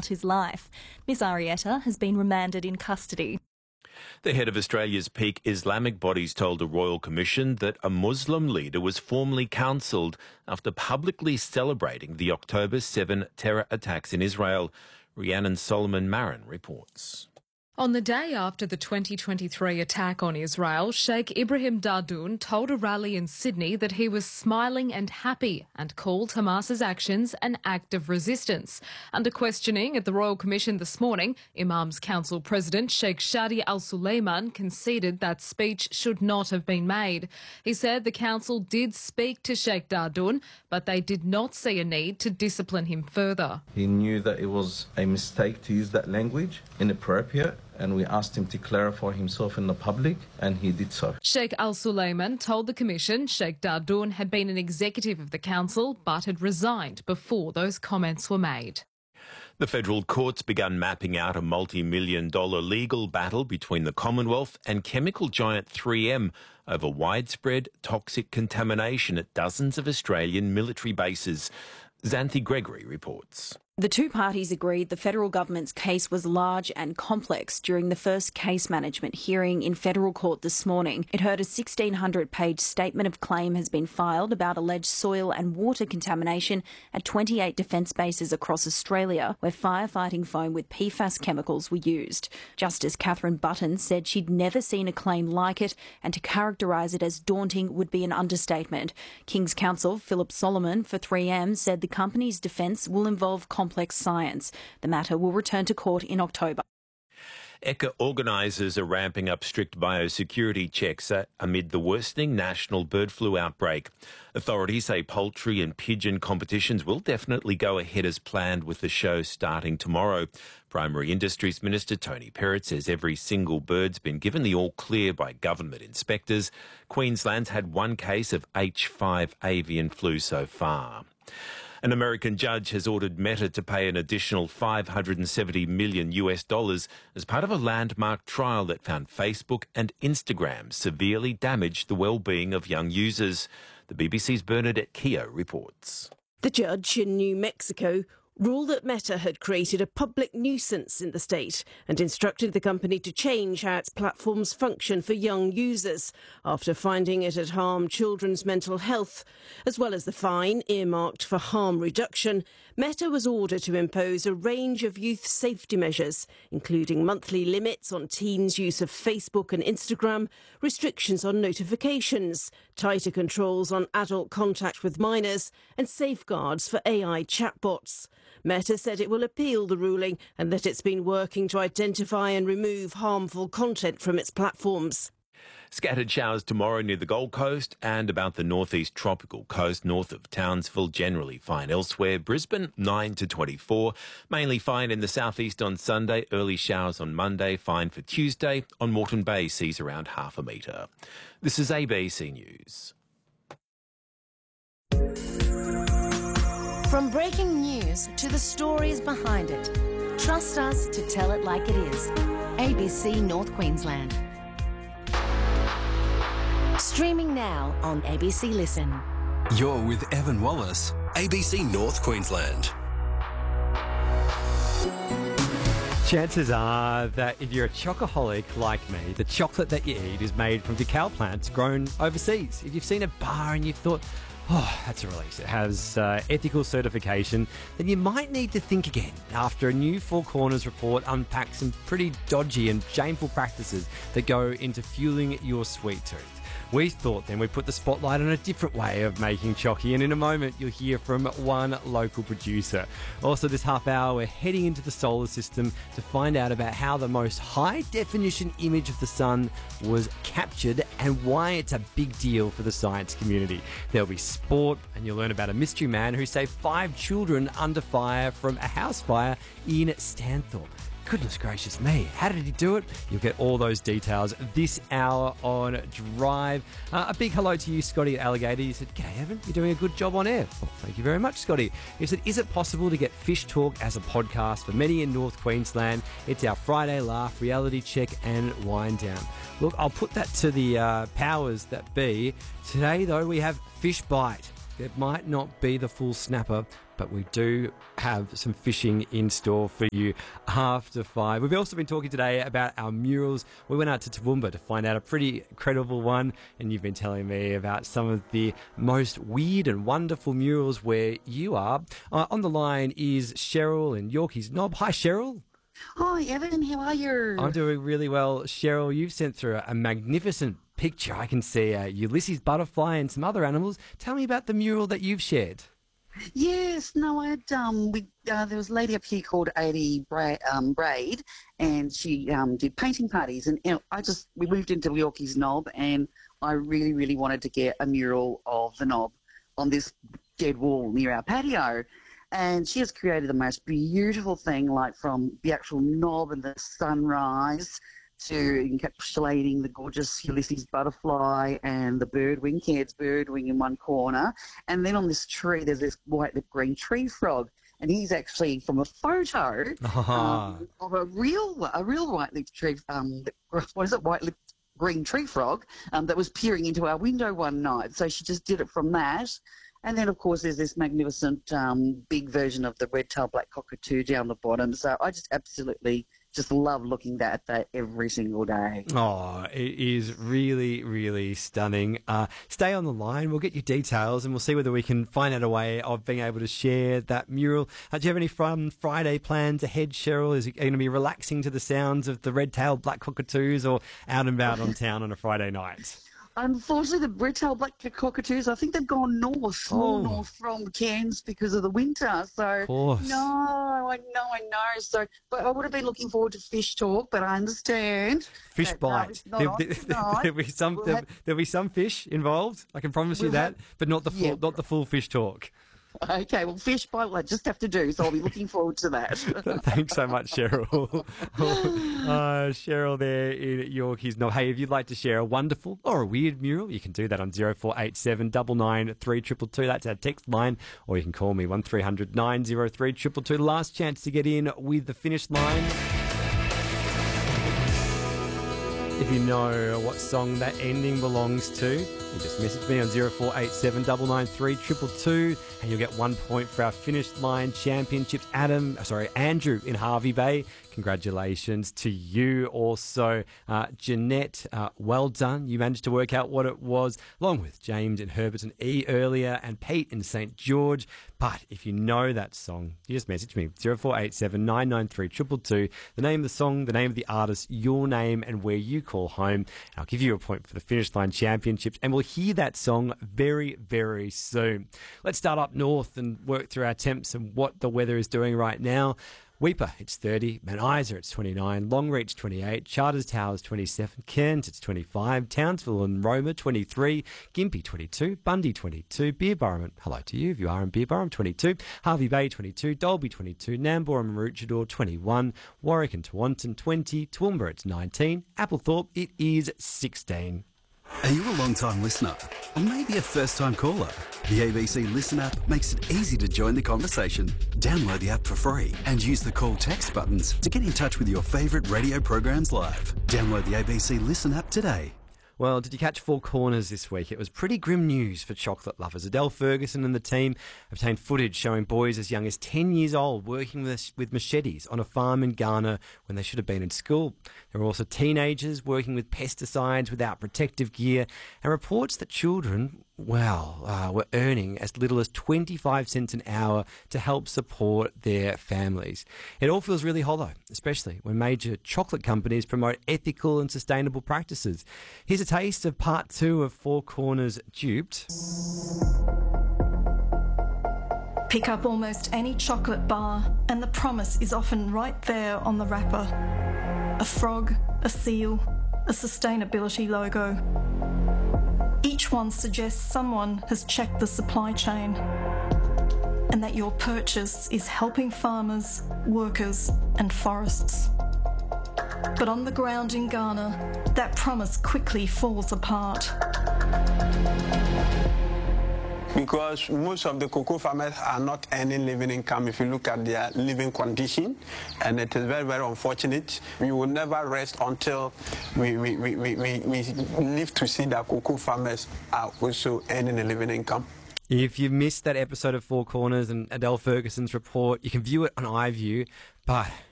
his life. Miss Arrieta has been remanded in custody. The head of Australia's peak Islamic bodies told a royal commission that a Muslim leader was formally counselled after publicly celebrating the October 7 terror attacks in Israel. Rhiannon Solomon-Marin reports. On the day after the 2023 attack on Israel, Sheikh Ibrahim Dardoun told a rally in Sydney that he was smiling and happy and called Hamas's actions an act of resistance. Under questioning at the Royal Commission this morning, Imams Council President Sheikh Shadi Al Suleiman conceded that speech should not have been made. He said the council did speak to Sheikh Dardoun, but they did not see a need to discipline him further. He knew that it was a mistake to use that language, inappropriate, and we asked him to clarify himself in the public, and he did so. Sheikh Al Suleiman told the Commission Sheikh Dardoun had been an executive of the council but had resigned before those comments were made. The federal courts began mapping out a multi-million-dollar legal battle between the Commonwealth and chemical giant 3M over widespread toxic contamination at dozens of Australian military bases. Xanthi Gregory reports. The two parties agreed the federal government's case was large and complex during the first case management hearing in federal court this morning. It heard a 1,600-page statement of claim has been filed about alleged soil and water contamination at 28 defence bases across Australia, where firefighting foam with PFAS chemicals were used. Justice Catherine Button said she'd never seen a claim like it, and to characterise it as daunting would be an understatement. King's Counsel Philip Solomon for 3M said the company's defence will involve complex science. The matter will return to court in October. ECA organisers are ramping up strict biosecurity checks amid the worsening national bird flu outbreak. Authorities say poultry and pigeon competitions will definitely go ahead as planned, with the show starting tomorrow. Primary Industries Minister Tony Perrott says every single bird's been given the all-clear by government inspectors. Queensland's had one case of H5 avian flu so far. An American judge has ordered Meta to pay an additional $570 million as part of a landmark trial that found Facebook and Instagram severely damaged the well-being of young users. The BBC's Bernadette Keogh reports. The judge in New Mexico ruled that Meta had created a public nuisance in the state and instructed the company to change how its platforms function for young users after finding it had harmed children's mental health. As well as the fine earmarked for harm reduction, Meta was ordered to impose a range of youth safety measures, including monthly limits on teens' use of Facebook and Instagram, restrictions on notifications, tighter controls on adult contact with minors, and safeguards for AI chatbots. Meta said it will appeal the ruling and that it's been working to identify and remove harmful content from its platforms. Scattered showers tomorrow near the Gold Coast and about the northeast tropical coast north of Townsville. Generally fine elsewhere. Brisbane 9 to 24. Mainly fine in the southeast on Sunday. Early showers on Monday. Fine for Tuesday. On Moreton Bay, seas around 0.5 metre. This is ABC News. From breaking news to the stories behind it, trust us to tell it like it is. ABC North Queensland. Streaming now on ABC Listen. You're with Evan Wallace, ABC North Queensland. Chances are that if you're a chocoholic like me, the chocolate that you eat is made from cacao plants grown overseas. If you've seen a bar and you've thought, oh, that's a release, it has ethical certification, then you might need to think again after a new Four Corners report unpacks some pretty dodgy and shameful practices that go into fueling your sweet tooth. We thought then we'd put the spotlight on a different way of making chocky, and in a moment you'll hear from one local producer. Also this half hour we're heading into the solar system to find out about how the most high-definition image of the sun was captured and why it's a big deal for the science community. There'll be sport, and you'll learn about a mystery man who saved 5 children under fire from a house fire in Stanthorpe. Goodness gracious me, how did he do it? You'll get all those details this hour on Drive. A big hello to you, Scotty at Alligator. You said, "G'day, Evan, you're doing a good job on air." Well, thank you very much, Scotty. You said, "Is it possible to get Fish Talk as a podcast for many in North Queensland? It's our Friday laugh, reality check and wind down." Look, I'll put that to the powers that be. Today, though, we have Fish Bite. there might not be the full snapper, but we do have some fishing in store for you after 5. We've also been talking today about our murals. We went out to Toowoomba to find out a pretty incredible one, and you've been telling me about some of the most weird and wonderful murals where you are. On the line is Cheryl in Yorkeys Knob. Hi, Cheryl. Hi, Evan. How are you? I'm doing really well. Cheryl, you've sent through a magnificent picture. I can see a Ulysses butterfly and some other animals. Tell me about the mural that you've shared. Yes, no, I had, there was a lady up here called Adi Braid, and she did painting parties, and we moved into Yorkeys Knob, and I really, really wanted to get a mural of the knob on this dead wall near our patio. And she has created the most beautiful thing, like from the actual knob and the sunrise to encapsulating the gorgeous Ulysses butterfly and the birdwing, Cairds birdwing in one corner. And then on this tree, there's this white-lipped green tree frog. And he's actually from a photo of a real white-lipped tree, white-lipped green tree frog that was peering into our window one night. So she just did it from that. And then, of course, there's this magnificent big version of the red-tailed black cockatoo down the bottom. So I just absolutely just love looking at that every single day. Oh, it is really, really stunning. Stay on the line. We'll get your details and we'll see whether we can find out a way of being able to share that mural. Do you have any fun Friday plans ahead, Cheryl? Is it going to be relaxing to the sounds of the red-tailed black cockatoos or out and about on town on a Friday night? Unfortunately, the red-tailed black cockatoos, I think they've gone north from Cairns because of the winter. So, no, I know. So, but I would have been looking forward to fish talk, but I understand. Fish bite. There'll be some fish involved. I can promise you that, but not the full fish talk. Okay, well, fish bite, I just have to do, so I'll be looking forward to that. Thanks so much, Cheryl. Cheryl there in Yorkeys Knob. Hey, if you'd like to share a wonderful or a weird mural, you can do that on 0487 993 222. That's our text line, or you can call me 1300 903 222. Last chance to get in with the finish line. If you know what song that ending belongs to, you just message me on 0487 993 222 and you'll get 1 point for our finish line championships. Andrew in Hervey Bay, congratulations to you. Also, Jeanette, well done. You managed to work out what it was, along with James in Herberton E earlier and Pete in St. George. But if you know that song, you just message me, 0487 993 222, the name of the song, the name of the artist, your name and where you call home. And I'll give you a point for the finish line championships. And we'll hear that song very, very soon. Let's start up north and work through our temps and what the weather is doing right now. Weipa, it's 30. Mount Isa, it's 29. Longreach, 28. Charters Towers, 27. Cairns, it's 25. Townsville and Roma, 23. Gympie, 22. Bundy, 22. Beerburrum, hello to you if you are in Beerburrum, 22. Hervey Bay, 22. Dolby, 22. Nambour and Maroochydore, 21. Warwick and Tewantin, 20. Toowoomba, it's 19. Applethorpe, it is 16. Are you a long-time listener? Or maybe a first-time caller? The ABC Listen app makes it easy to join the conversation. Download the app for free and use the call text buttons to get in touch with your favourite radio programs live. Download the ABC Listen app today. Well, did you catch Four Corners this week? It was pretty grim news for chocolate lovers. Adele Ferguson and the team obtained footage showing boys as young as 10 years old working with machetes on a farm in Ghana when they should have been in school. There were also teenagers working with pesticides without protective gear, and reports that children, were earning as little as 25 cents an hour to help support their families. It all feels really hollow, especially when major chocolate companies promote ethical and sustainable practices. Here's a taste of part 2 of Four Corners Duped. Pick up almost any chocolate bar and the promise is often right there on the wrapper. A frog, a seal, a sustainability logo. Each one suggests someone has checked the supply chain and that your purchase is helping farmers, workers and forests. But on the ground in Ghana, that promise quickly falls apart. Because most of the cocoa farmers are not earning living income if you look at their living condition, and it is very, very unfortunate. We will never rest until we live to see that cocoa farmers are also earning a living income. If you missed that episode of Four Corners and Adele Ferguson's report, you can view it on iView. But